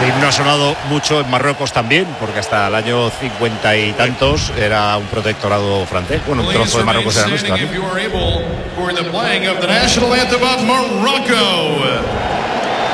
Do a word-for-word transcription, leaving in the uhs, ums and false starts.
himno ha sonado mucho en Marruecos también, porque hasta el año cincuenta y tantos era un protectorado francés. Bueno, un trozo de Marruecos era nuestro, ¿no?